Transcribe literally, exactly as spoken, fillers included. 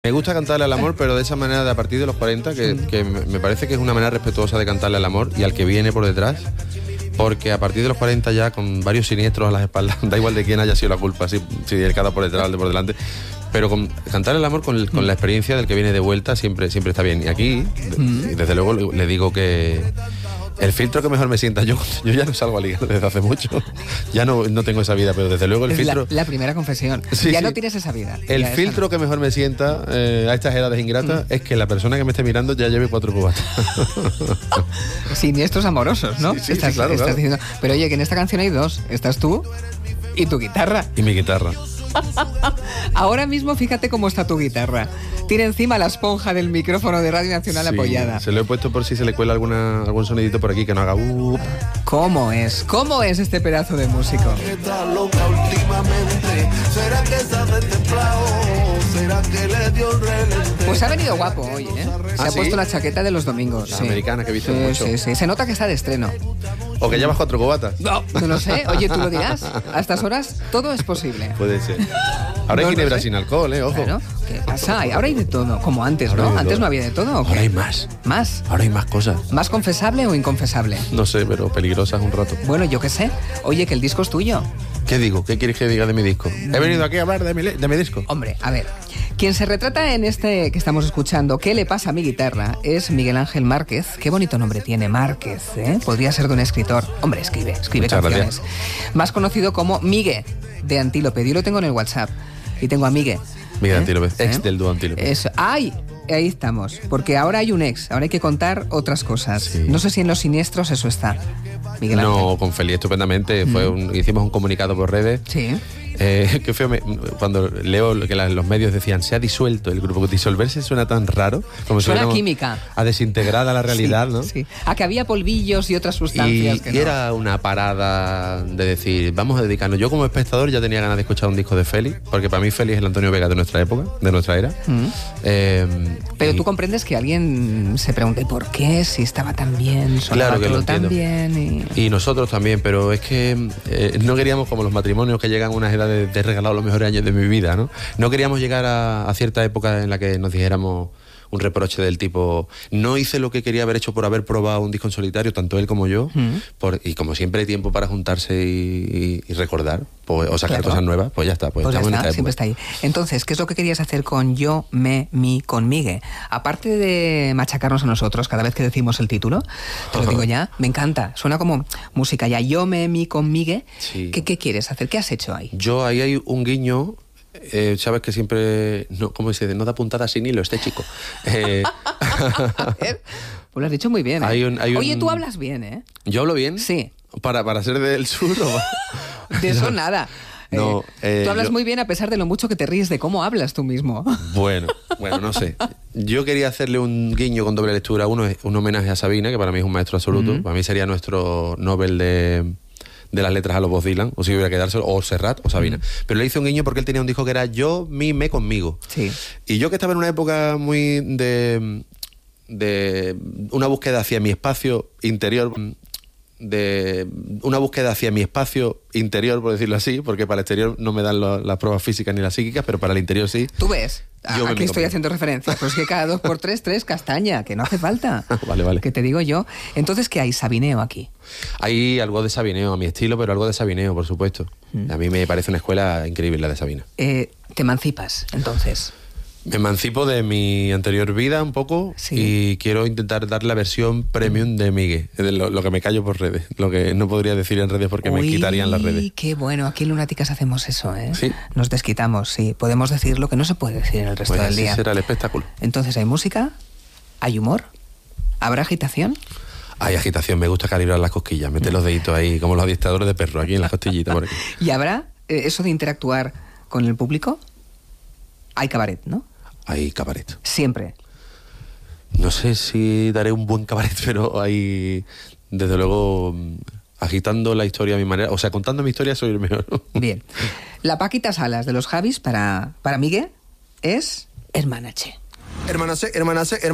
Me gusta cantarle al amor, pero de esa manera de a partir de los cuarenta, que, que me parece que es una manera respetuosa de cantarle al amor y al que viene por detrás, porque a partir de los cuarenta ya con varios siniestros a las espaldas, da igual de quién haya sido la culpa, si, si el cada por detrás o el de por delante, pero con, cantar el amor con, con la experiencia del que viene de vuelta siempre, siempre está bien. Y aquí, de, desde luego, le, le digo que el filtro que mejor me sienta, yo, yo ya no salgo a ligar desde hace mucho, ya no, no tengo esa vida, pero desde luego el es filtro... La, la primera confesión, sí, ya sí. no tienes esa vida. El filtro no. que mejor me sienta eh, a estas edades ingratas mm. es que la persona que me esté mirando ya lleve cuatro cubatas. Siniestros amorosos, ¿no? Sí, sí, estás, sí, claro, estás claro. Diciendo, pero oye, que en esta canción hay dos, estás tú y tu guitarra. Y mi guitarra. Ahora mismo fíjate cómo está tu guitarra. Tiene encima la esponja del micrófono de Radio Nacional sí, apoyada. Se lo he puesto por si se le cuela alguna, algún sonidito por aquí que no haga uh. ¿Cómo es? ¿Cómo es este pedazo de músico? Está loca últimamente. ¿Será que está destemplado? ¿Será que le dio el relente? Pues ha venido guapo hoy, ¿eh? Se ¿Ah, ha sí? puesto la chaqueta de los domingos. La sí. americana que he visto sí, mucho. Sí, sí, se nota que está de estreno. O que llevas cuatro cubatas. No, no lo sé. Oye, tú lo dirás. A estas horas todo es posible. Puede ser. Ahora No hay lo ginebra sé. sin alcohol, ¿eh? Ojo. Claro. ¿Qué pasa? Ahora hay de todo, como antes, Ahora ¿no? hay de Antes todo. no había de todo. ¿o qué? Ahora hay más. ¿Más? Ahora hay más cosas. ¿Más confesable o inconfesable? No sé, pero peligrosas un rato. Bueno, yo qué sé. Oye, que el disco es tuyo. ¿Qué digo? ¿Qué quieres que diga de mi disco? He venido aquí a hablar de mi, de mi disco. Hombre, a ver. Quien se retrata en este que estamos escuchando, ¿Qué le pasa a mi guitarra?, es Miguel Ángel Márquez. Qué bonito nombre tiene, Márquez, ¿eh? Podría ser de un escritor. Hombre, escribe, escribe Muchas canciones. gracias. Más conocido como Migue, de Antílope. Yo lo tengo en el WhatsApp. Y tengo a Migue. Miguel ¿eh? Antílope, ex ¿Eh? del dúo Antílope. Eso. ¡Ay! Ahí estamos. Porque ahora hay un ex. Ahora hay que contar otras cosas. Sí. No sé si en Los Siniestros eso está. Miguel Ángel. No, con Feli estupendamente. Fue un, hicimos un comunicado por redes. Sí. Eh, qué feo me, cuando leo que la, los medios decían se ha disuelto el grupo. Disolverse suena tan raro, como si Suena fuéramos química. a desintegrar a la realidad, Sí, ¿no? sí. A que había polvillos y otras sustancias Y, que y no. era una parada de decir, vamos a dedicarnos. Yo como espectador ya tenía ganas de escuchar un disco de Feli, porque para mí Feli es el Antonio Vega de nuestra época, de nuestra era. Mm. Eh, Pero y- tú comprendes que alguien se pregunte por qué, si estaba tan bien, sonaba Claro que lo todo tan entiendo. bien. Y... Y nosotros también, pero es que eh, no queríamos, como los matrimonios que llegan a unas edades de regalado los mejores años de mi vida, ¿no? No queríamos llegar a, a cierta época en la que nos dijéramos un reproche del tipo, no hice lo que quería haber hecho por haber probado un disco en solitario, tanto él como yo, Mm. por, y como siempre hay tiempo para juntarse y, y- y recordar, pues, o sacar Claro. cosas nuevas, pues ya está, pues, Pues ya estamos está, en esta siempre época. está ahí. Entonces, ¿qué es lo que querías hacer con Yo, Me, Mi, con Migue? Aparte de machacarnos a nosotros cada vez que decimos el título, te lo digo ya, me encanta. Suena como música ya. Yo, Me, Mi, con Migue. Sí. ¿Qué, ¿Qué quieres hacer? ¿Qué has hecho ahí? Yo, ahí hay un guiño, eh, sabes que siempre, no, ¿cómo se dice? No da puntada sin hilo este chico. Eh, A ver, pues lo has dicho muy bien, ¿eh? Hay un- hay Oye, un- tú hablas bien, ¿eh? ¿Yo hablo bien? Sí. ¿Para, para ser del sur o...? De eso nada. No, Eh, eh, tú hablas yo- muy bien a pesar de lo mucho que te ríes de cómo hablas tú mismo. Bueno, bueno, no sé. Yo quería hacerle un guiño con doble lectura. Uno es un homenaje a Sabina, que para mí es un maestro absoluto. Ujú. Para mí sería nuestro Nobel de, de las letras a los Bob Dylan, o si hubiera que dárselo, o Serrat o Sabina. Pero le hice un guiño porque él tenía un disco que era Yo, Mi, Me, Conmigo. Sí. Y yo que estaba en una época muy de, de una búsqueda hacia mi espacio interior, de una búsqueda hacia mi espacio interior, por decirlo así, porque para el exterior no me dan lo- las pruebas físicas ni las psíquicas, pero para el interior sí. Tú ves, Yo me aquí me estoy conmigo. haciendo referencias, pero es que cada dos por tres, tres castaña, que no hace falta. Vale, vale. Que te digo yo. Entonces, ¿qué hay? Sabineo aquí. Hay algo de Sabineo, a mi estilo, pero algo de Sabineo, por supuesto. A mí me parece una escuela increíble la de Sabina. Eh, te emancipas, entonces. Me emancipo de mi anterior vida un poco Sí. y quiero intentar dar la versión premium de Migue, de lo, lo que me callo por redes, lo que no podría decir en redes porque me Uy, quitarían las redes. qué bueno. Aquí en Lunáticas hacemos eso, ¿eh? Sí. Nos desquitamos, sí. Podemos decir lo que no se puede decir en el resto Pues del así día. será el espectáculo. Entonces, ¿hay música? ¿Hay humor? ¿Habrá agitación? Hay agitación, me gusta calibrar las cosquillas, meter los deditos ahí, como los adiestradores de perro, aquí en las costillitas. Por aquí. ¿Y habrá eh, eso de interactuar con el público? Hay cabaret, ¿no? Hay cabaret. Siempre. No sé si daré un buen cabaret, pero hay, desde luego, agitando la historia a mi manera, o sea, contando mi historia soy el mejor. Bien. La Paquita Salas de los Javis para, para Migue es hermanache. Hermana C, hermana C, hermana